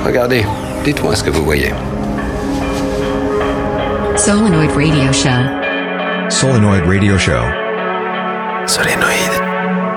Regardez, dites-moi ce que vous voyez. Solenoid Radio Show. Solenoid Radio Show. Solénoïde.